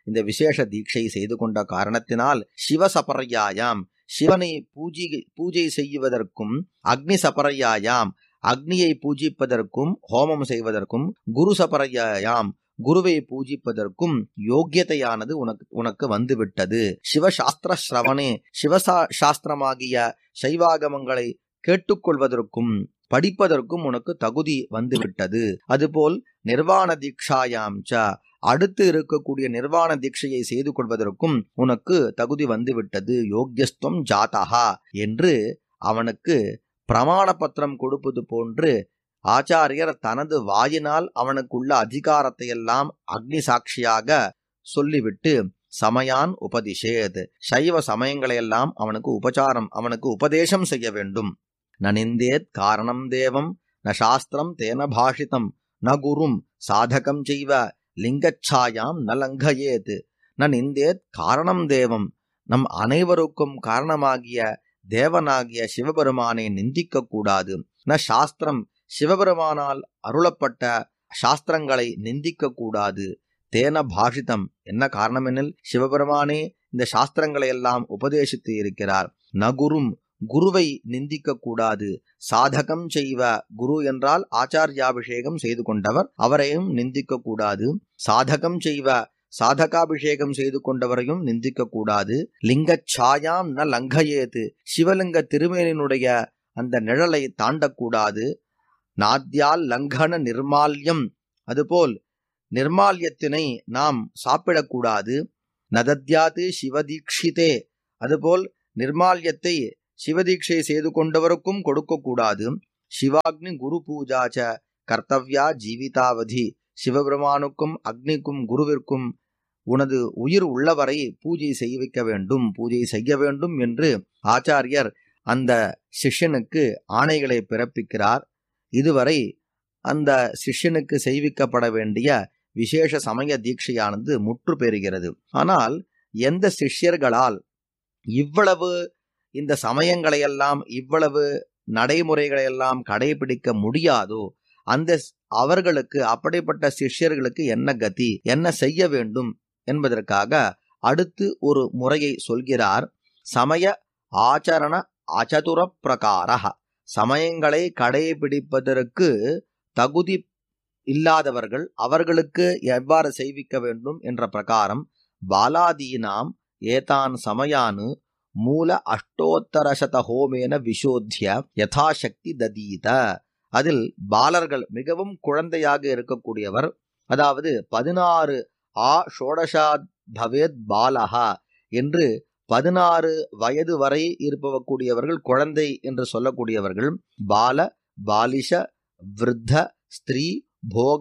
இந்த விசேஷ தீட்சை செய்து கொண்ட காரணத்தினால் சிவசபரையாயாம் சிவனை பூஜை பூஜை செய்வதற்கும், அக்னி சபரையாயாம் அக்னியை பூஜிப்பதற்கும் ஹோமம் செய்வதற்கும், குரு சபரையாயாம் குருவை பூஜிப்பதற்கும் யோக்கியதையானது உனக்கு உனக்கு வந்துவிட்டது. சிவசாஸ்திர ஸ்ரவணே சிவசா சாஸ்திரமாகிய சைவாகமங்களை கேட்டுக்கொள்வதற்கும் படிப்பதற்கும் உனக்கு தகுதி வந்துவிட்டது. அதுபோல் நிர்வாண தீட்சாயாம் ச அடுத்து இருக்கக்கூடிய நிர்வாண தீட்சையை செய்து கொள்வதற்கும் உனக்கு தகுதி வந்துவிட்டது. யோக்கியஸ்துவம் ஜாதகா என்று அவனுக்கு பிரமாண பத்திரம் கொடுப்பது போன்று ஆச்சாரியர் தனது வாயினால் அவனுக்குள்ள அதிகாரத்தை எல்லாம் அக்னி சாட்சியாக சொல்லிவிட்டு சமயான் உபதிஷேத் சைவ சமயங்களையெல்லாம் அவனுக்கு உபசாரம் அவனுக்கு உபதேசம் செய்ய வேண்டும். ந நிந்தேத் காரணம் தேவம் ந சாஸ்திரம் தேன பாஷிதம் ந குரும் சாதகம் செய்வ லிங்கச்சாயாம் ந லங்கயேத். ந நிந்தேத் காரணம் தேவம் நம் அனைவருக்கும் காரணமாகிய தேவனாகிய சிவபெருமானை நிந்திக்க கூடாது. ந சாஸ்திரம் சிவபெருமானால் அருளப்பட்ட சாஸ்திரங்களை நிந்திக்க கூடாது. தேன பாஷிதம் என்ன காரணம் எனில் சிவபெருமானே இந்த சாஸ்திரங்களை எல்லாம் உபதேசித்து இருக்கிறார். நகுரும் குருவை நிந்திக்க கூடாது. சாதகம் செய்வ குரு என்றால் ஆச்சாரியாபிஷேகம் செய்து கொண்டவர், அவரையும் நிந்திக்க கூடாது. சாதகம் செய்வ சாதகாபிஷேகம் செய்து கொண்டவரையும் நிந்திக்க கூடாது. லிங்கச்சாயாம் ந லங்கயேது சிவலிங்க திருமேனினுடைய அந்த நிழலை தாண்டக்கூடாது. நாத்யால் லங்கன நிர்மால்யம் அதுபோல் நிர்மால்யத்தினை நாம் சாப்பிடக்கூடாது. நதத்யாது சிவதீக்ஷிதே அதுபோல் நிர்மால்யத்தை சிவதீட்சை செய்து கொண்டவருக்கும் கொடுக்கக்கூடாது. சிவாக்னி குரு பூஜாச்ச கர்த்தவ்யா ஜீவிதாவதி சிவபெருமானுக்கும் அக்னிக்கும் குருவிற்கும் உனது உயிர் உள்ளவரை பூஜை செய்விக்க வேண்டும், பூஜை செய்ய வேண்டும் என்று ஆச்சாரியர் அந்த சிஷ்யனுக்கு ஆணைகளை பிறப்பிக்கிறார். இதுவரை அந்த சிஷ்யனுக்கு செய்விக்கப்பட வேண்டிய விசேஷ சமய தீட்சையானது முற்று பெறுகிறது. ஆனால் எந்த சிஷ்யர்களால் இவ்வளவு இந்த சமயங்களையெல்லாம் இவ்வளவு நடைமுறைகளையெல்லாம் கடைபிடிக்க முடியாதோ அந்த அவர்களுக்கு அப்படிப்பட்ட சிஷ்யர்களுக்கு என்ன கதி, என்ன செய்ய வேண்டும் என்பதற்காக அடுத்து ஒரு முறையை சொல்கிறார். சமய ஆச்சரண அசதுர பிரகார சமயங்களை கடைபிடிப்பதற்கு தகுதி இல்லாதவர்கள் அவர்களுக்கு எவ்வாறு செய்விக்க வேண்டும் என்ற பிரகாரம் பாலாதீனாம் ஏதான் சமயானு மூல அஷ்டோத்தரசத ஹோமேன விஷோத்திய யதாசக்தி ததீத. அதில் பாலர்கள் மிகவும் குழந்தையாக இருக்கக்கூடியவர், அதாவது பதினாறு ஆ ஷோடசா பவேத் பாலஹா என்று பதினாறு வயது வரை இருப்பவக்கூடியவர்கள் குழந்தை என்று சொல்லக்கூடியவர்கள் பால பாலிஷ விருத்த ஸ்திரீ போக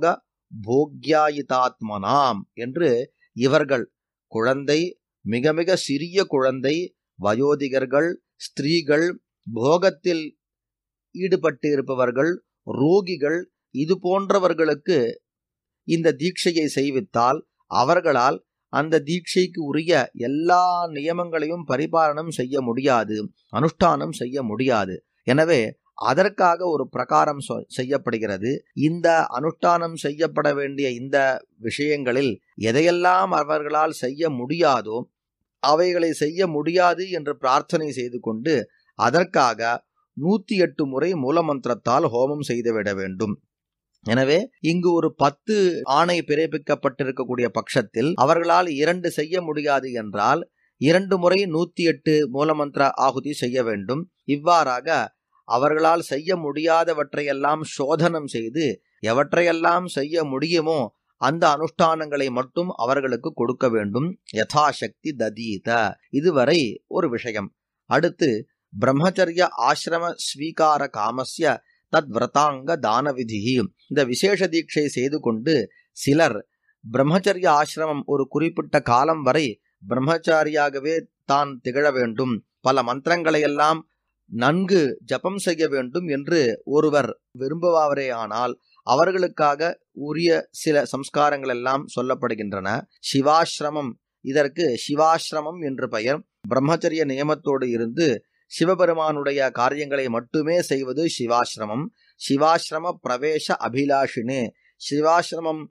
போக்யாயிதாத்மனாம் என்று இவர்கள் குழந்தை, மிக மிக சிறிய குழந்தை, வயோதிகர்கள், ஸ்திரீகள், போகத்தில் ஈடுபட்டு இருப்பவர்கள், ரோகிகள், இது போன்றவர்களுக்கு இந்த தீட்சையை செய்வித்தால் அவர்களால் அந்த தீட்சைக்கு உரிய எல்லா நியமங்களையும் பரிபாலனம் செய்ய முடியாது, அனுஷ்டானம் செய்ய முடியாது. எனவே அதற்காக ஒரு பிரகாரம் செய்யப்படுகிறது. இந்த அனுஷ்டானம் செய்யப்பட வேண்டிய இந்த விஷயங்களில் எதையெல்லாம் அவர்களால் செய்ய முடியாதோ அவைகளை செய்ய முடியாது என்று பிரார்த்தனை செய்து கொண்டு அதற்காக நூத்தி எட்டு முறை மூலமந்திரத்தால் ஹோமம் செய்துவிட வேண்டும். எனவே இங்கு ஒரு பத்து ஆணை பிறப்பிக்கப்பட்டிருக்கக்கூடிய பட்சத்தில் அவர்களால் இரண்டு செய்ய முடியாது என்றால் இரண்டு முறை நூத்தி எட்டு மூலமந்திர ஆகுதி செய்ய வேண்டும். இவ்வாறாக அவர்களால் செய்ய முடியாதவற்றையெல்லாம் சோதனம் செய்து எவற்றையெல்லாம் செய்ய முடியுமோ அந்த அனுஷ்டானங்களை மட்டும் அவர்களுக்கு கொடுக்க வேண்டும். யதாசக்தி ததீத. இதுவரை ஒரு விஷயம். அடுத்து பிரம்மச்சரிய ஆசிரம ஸ்வீகார காமஸ்ய தத் விரதாங்க தான விதி. இந்த விசேஷ தீட்சை செய்து கொண்டு சிலர் பிரம்மச்சரிய ஆசிரமம் ஒரு குறிப்பிட்ட காலம் வரை பிரம்மச்சாரியாகவே தான் திகழ வேண்டும், பல மந்திரங்களை எல்லாம் நன்கு ஜபம் செய்ய வேண்டும் என்று ஒருவர் விரும்புவாரே ஆனால் அவர்களுக்காக உரிய சில சம்ஸ்காரங்கள் எல்லாம் சொல்லப்படுகின்றன. சிவாசிரமம், இதற்கு சிவாசிரமம் என்று பெயர். பிரம்மச்சரிய நியமத்தோடு இருந்து சிவபெருமானுடைய காரியங்களை மட்டுமே செய்வது சிவாசிரமம். சிவாசிரம பிரவேச அபிலாஷினே. சிவாசிரமம்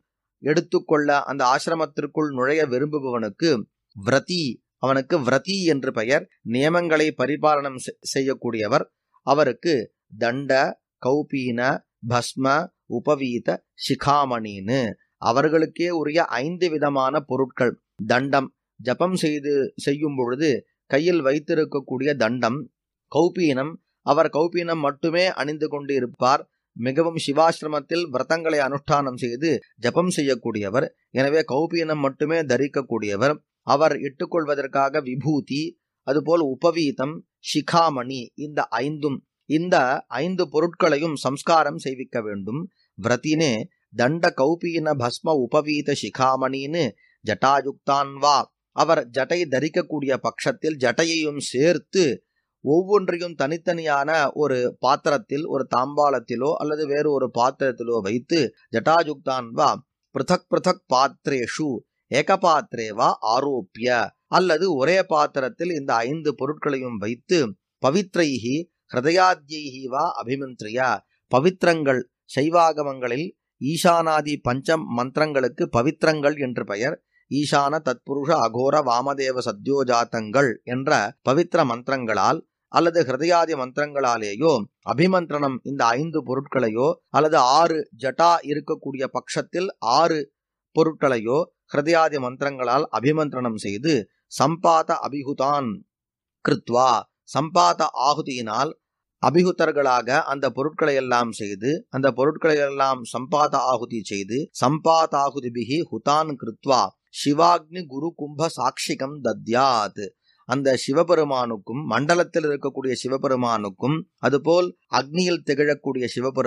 எடுத்துக்கொள்ள அந்த ஆசிரமத்திற்குள் நுழைய விரும்புபவனுக்கு விரதி, அவனுக்கு விரதி என்று பெயர். நியமங்களை பரிபாலனம் செய்யக்கூடியவர். அவருக்கு தண்ட, கௌபீன, பஸ்ம, உபவீத, சிகாமணின்னு அவர்களுக்கே உரிய ஐந்து விதமான பொருட்கள். தண்டம், ஜபம் செய்து செய்யும் பொழுது கையில் வைத்திருக்கக்கூடிய தண்டம். கௌபீனம், அவர் கௌபீனம் மட்டுமே அணிந்து கொண்டு இருப்பார். மிகவும் சிவாசிரமத்தில் விரதங்களை அனுஷ்டானம் செய்து ஜபம் செய்யக்கூடியவர். எனவே கௌபீனம் மட்டுமே தரிக்கக்கூடியவர். அவர் இட்டுக்கொள்வதற்காக விபூதி, அதுபோல் உபவீதம், சிகாமணி, இந்த ஐந்தும் இந்த ஐந்து பொருட்களையும் சம்ஸ்காரம் செய்விக்க வேண்டும். விரத்தினே தண்ட, கௌபீன, பஸ்ம, உபவீத, சிகாமணின்னு ஜட்டாயுக்தான் வா, அவர் ஜட்டை தரிக்கக்கூடிய பட்சத்தில் ஜட்டையையும் சேர்த்து ஒவ்வொன்றையும் தனித்தனியான ஒரு பாத்திரத்தில், ஒரு தாம்பாளத்திலோ அல்லது வேறு ஒரு பாத்திரத்திலோ வைத்து ஜட்டாயுக்தான் வா பிருதக் பிருதக் பாத்திரேஷு ஏகபாத்திரேவா ஆரோப்பிய, அல்லது ஒரே பாத்திரத்தில் இந்த ஐந்து பொருட்களையும் வைத்து பவித்ரைஹி ஹிருதயாத்யைஹி வா அபிமந்திரிய, பவித்திரங்கள் சைவாகமங்களில் ஈசானாதி பஞ்சம் மந்திரங்களுக்கு பவித்திரங்கள் என்று பெயர். ஈசான, தத்புருஷ, அகோர, வாமதேவ, சத்யோஜாத்தங்கள் என்ற பவித்திர மந்திரங்களால் அல்லது ஹிருதயாதி மந்திரங்களாலேயோ அபிமந்திரணம் இந்த ஐந்து பொருட்களையோ அல்லது ஆறு ஜட்டா இருக்கக்கூடிய பட்சத்தில் ஆறு பொருட்களையோ ஹிருதயாதி மந்திரங்களால் அபிமந்திரணம் செய்து சம்பாத அபிகுதான் கிருத்வா, சம்பாத ஆகுதியினால் அபிகுத்தர்களாக அந்த பொருட்களை எல்லாம் செய்து அந்த பொருட்களை எல்லாம் சம்பாத ஆகுதி செய்து சம்பாதாகுதிபிகி ஹுதான் கிருத்வா சிவாக்னி குரு கும்ப சாட்சிகம் தத்யாத், அந்த சிவபெருமானுக்கும் மண்டலத்தில் இருக்கக்கூடிய சிவபெருமானுக்கும் அதுபோல் அக்னியில் திகழக்கூடிய சிவபெருமான்